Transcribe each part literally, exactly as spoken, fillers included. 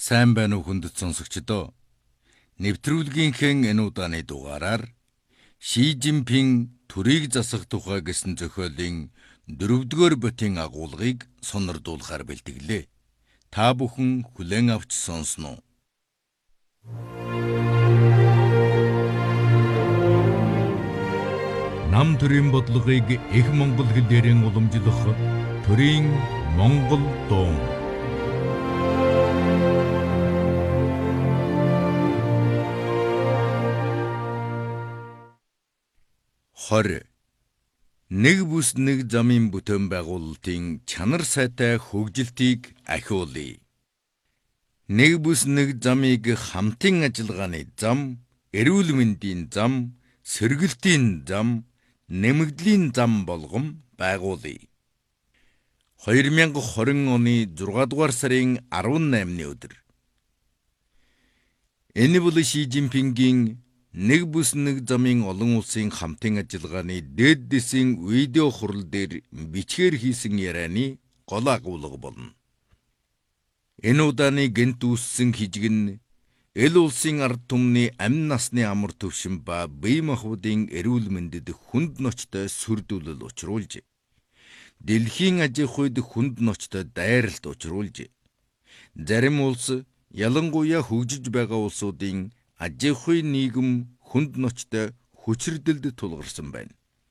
Сайн байна уу хүндэт сонсогчдоо. Нэвтрүүлгийнхээ энэ удааны дугаараар Ши Жинпин төрийг засах тухай гэсэн зохиолын дөрөвдүгээр ботын агуулгыг сонирдуулахаар бэлтгэлээ. Та бүхэн хүлээн авч сонсноо. Нам төрийн бодлогыг их монгол хэлээр уламжлах төрийн монгол дуу. Хор нэг бүс нэг замын бүтээн байгуулалтын чанар сайтай хөгжилтийг ахиулъя. Нэг бүс нэг замыг хамтын ажиллагааны зам, эрүүл мэндийн зам, сэргэлтийн зам, нэмэгдлийн зам болгон байгуулъя. две тысячи двадцать оны зургаадугаар сарын арван наймны өдөр. Энэ бол Ши Жинпингийн нэг бүс нэг замын олон улсын хамтын ажиллагааны дээд дэсийн видео хурал дээр бичгээр хийсэн ярианы гол агуулга болно. Энэ удааны гэнт үүссэн хижиг нь эл улсын ард түмний амь насны амар төвшин ба бие махбодын эрүүл мэндэд хүнд ночтой сүрдүүлэл учруулж, дэлхийн аж ахуйд хүнд ночтой дайралт учруулж, зарим улс ялангуяа хөгжиж байгаа улсуудын аж ахуй нийгэм хүнд ночтой хүчирдэлд тулгарсан байна.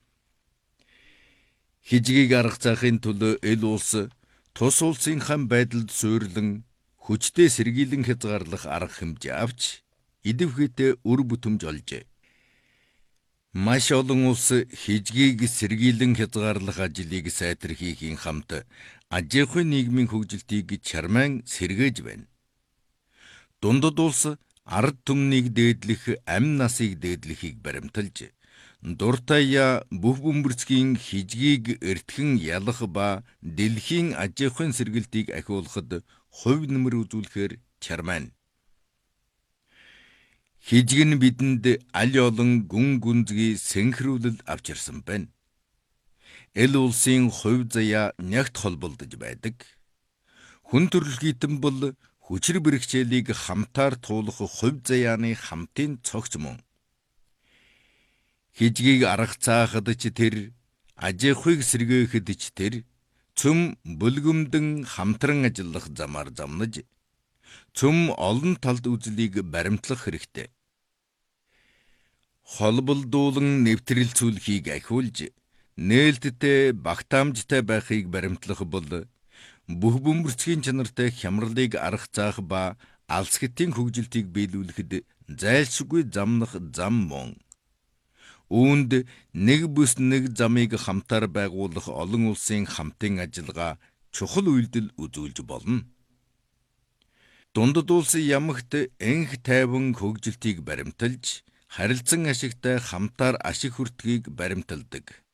Хижгийг арга заахын төлөө эл улс тус улсынхаа байдалд суйрлан хүчтэй сэргийлэн хязгаарлах арга хэмжээ авч идэвхтэй үр бүтэмж олжээ. Маш олон улс хижгийг сэргийлэн хязгаарлах ажлыг сайтархийхийн хамт аж ахуй нийгмийн хөгжилтийг чармайн сэргээж байна. Дундад улс ард түмнийг дээдлэх, амь насыг дээдлэхийг баримталж, дуртая бүх бөмбөрцгийн хижгийг эртхэн ялах ба дэлхийн аж ахуйн сэргэлтийг ахиулахад хувь нэмэр үзүүлэхээр чармайн. Хижиг нь бидэнд аль олон гүн гүнзгий сэнхрүүлэл авчирсан байна. Эл улсын хувь заяа нягт холболдож байдаг. Хүн төрөлхийтэн бол хүчир бэрхшээлийг хамтаар туулах хувь заяаны хамтын цогц мөн. Хижгийг арга цаахад ч тэр, аж ахуйг сэргээхэд ч тэр, цөм бүлгэмдэн хамтран ажиллах замаар замнаж, цөм олон талд үзлийг баримтлах хэрэгтэй. Холболдуулан нэвтрэлцүүлэхийг ахиулж, нээлттэй багтаамжтай байхыг баримтлах бол бүх бөмбөрцгийн чанартай хямралыг арга заах ба алс хэтийн хөгжилтийг биелүүлэхэд зайлшгүй замнах зам мөн. Үүнд нэг бүс нэг замыг хамтаар байгуулах олон улсын хамтын ажиллагаа чухал үйлдэл үзүүлж болно. Дундад улс ямагт энх тайван хөгжилтийг баримталж, харилцан ашигтай хамтаар ашиг хүртгийг баримталдаг.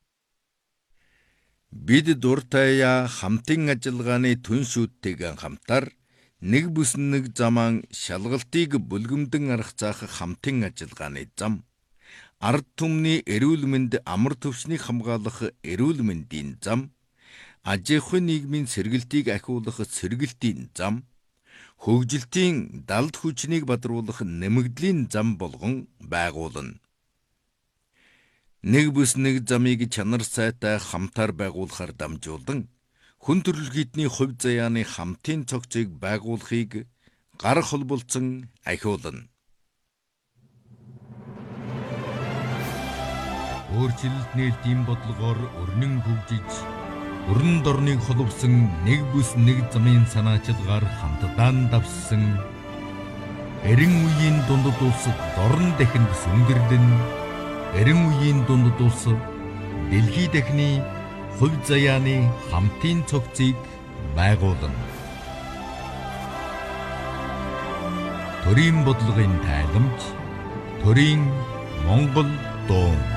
Бид дуртая хамтын ажиллагааны түн шүүдтэйгэн хамтар нэг бүс нэг заман шалгалтыг бүлгэмдэн арга заах хамтын ажиллагааны зам, ард түмний эрүүл мэнд амар төвшнийг хамгаалах эрүүл мэндийн зам, аж ахуй нийгмийн сэргэлтийг ахиулах сэргэлтийн зам, хөгжилтийн далд хүчнийг бадруулах нэмэгдлийн зам болгон байгуулна. Нэг бүс нэг замыг чанар сайтай хамтаар байгуулахаар дамжуулан, хүн төрөлхийтний хувь заяаны хамтын цогцыг байгуулахыг гар холболцсон ахиулна. Өөрчлөлт нээлтийн бодлогоор өрнөн хөгжиж, өрн дорныг холбосон нэг бүс нэг замын санаачилгаар хамтдаа давссан, эрен үеийн дундад улсад дорн дахинд сүнгэрлэн, эрен үеийн дундад улс дэлхий дахины хувь заяаны хамтын цогцыг байгуулна. Төрийн бодлогын тайламж, төрийн монгол дуу.